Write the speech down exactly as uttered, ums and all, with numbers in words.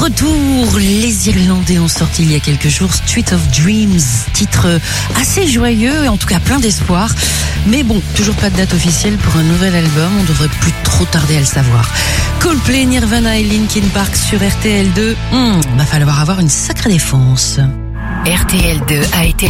Retour, les Irlandais ont sorti il y a quelques jours Street of Dreams, titre assez joyeux et en tout cas plein d'espoir. Mais bon, toujours pas de date officielle pour un nouvel album, on devrait plus trop tarder à le savoir. Coldplay, Nirvana et Linkin Park sur R T L deux, hmm, va falloir avoir une sacrée défense. R T L deux a été